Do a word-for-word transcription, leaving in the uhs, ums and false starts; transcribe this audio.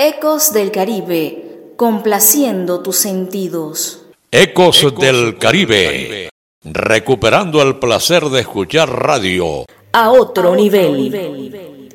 Ecos del Caribe, complaciendo tus sentidos. Ecos, Ecos del Caribe, Caribe, recuperando el placer de escuchar radio a otro, a otro nivel. nivel.